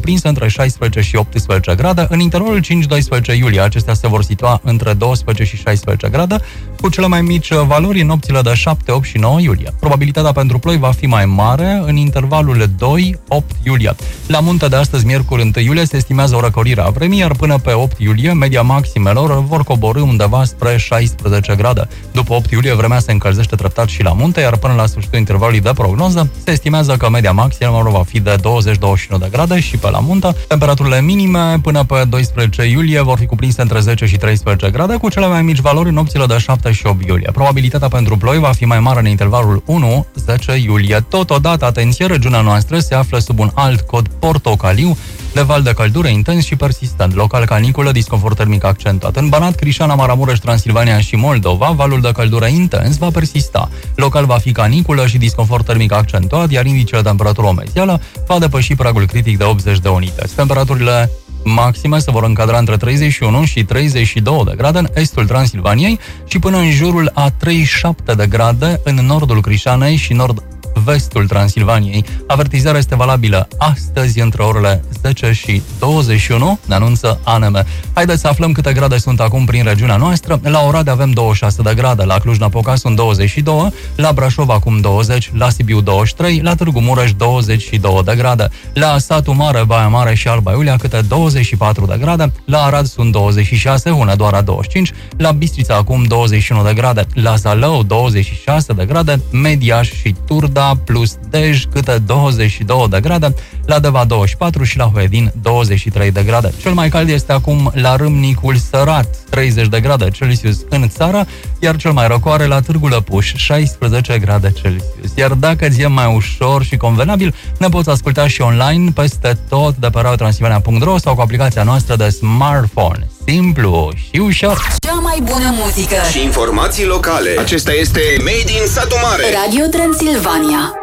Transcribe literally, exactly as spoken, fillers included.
cuprins între șaisprezece și optsprezece grade. În intervalul cinci doisprezece iulie, acestea se vor situa între douăsprezece și șaisprezece grade, cu cele mai mici valori în nopțile de șapte, opt și nouă iulie. Probabilitatea pentru ploi va fi mai mare în intervalul doi opt iulie. La munte de astăzi, miercuri unu iulie, se estimează o răcorire a vremii, iar până pe opt iulie, media maximelor vor coborî undeva spre șaisprezece grade. După opt iulie, vremea se încălzește treptat și la munte, iar până la sfârșitul intervalului de prognoză, se estimează că media maximelor va fi de douăzeci douăzeci și unu de grade și pe la munte. Temperaturile minime până pe doisprezece iulie vor fi cuprinse între zece și treisprezece grade, cu cele mai mici valori în nopțile de șapte și opt iulie. Probabilitatea pentru ploi va fi mai mare în intervalul unu zece iulie. Totodată, atenție, regiunea noastră se află sub un alt cod portocaliu de val de căldură intens și persistent. Local caniculă, disconfort termic accentuat. În Banat, Crișana, Maramureș, Transilvania și Moldova, valul de căldură intens va persista. Local va fi caniculă și disconfort termic accentuat, iar indicele de temperatură omezială va depăși pragul critic de optzeci de unități. Temperaturile maxime se vor încadra între treizeci și unu și treizeci și doi de grade în estul Transilvaniei și până în jurul a treizeci și șapte de grade în nordul Crișanei și nord vestul Transilvaniei. Avertizarea este valabilă astăzi între orele zece și douăzeci și unu, ne anunță A N M. Haideți să aflăm câte grade sunt acum prin regiunea noastră. La Oradea avem douăzeci și șase de grade, la Cluj-Napoca sunt douăzeci și doi, la Brașov acum douăzeci, la Sibiu douăzeci și trei, la Târgu Mureș douăzeci și doi de grade, la Satu Mare, Baia Mare și Alba Iulia câte douăzeci și patru de grade, la Arad sunt douăzeci și șase, Hunedoara douăzeci și cinci, la Bistrița acum douăzeci și unu de grade, la Zalău douăzeci și șase de grade, Mediaș și Turda plus Dej câte douăzeci și doi de grade, la Deva douăzeci și patru și la Huedin douăzeci și trei de grade. Cel mai cald este acum la Râmnicul Sărat, treizeci de grade Celsius în țară, iar cel mai răcoare la Târgu Lăpuș, șaisprezece grade Celsius. Iar dacă ți-e mai ușor și convenabil, ne poți asculta și online peste tot de pe radio transilvania punct ro sau cu aplicația noastră de smartphone. Simplu și ușor. Cea mai bună muzică și informații locale. Acesta este Made in Satu Mare. Radio Transilvania.